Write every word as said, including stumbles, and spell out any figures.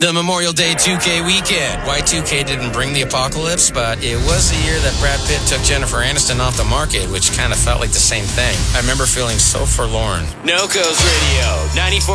The Memorial Day two K weekend. Y two K didn't bring the apocalypse, but it was the year that Brad Pitt took Jennifer Aniston off the market, which kind of felt like the same thing. I remember feeling so forlorn. No Coast Radio, ninety-four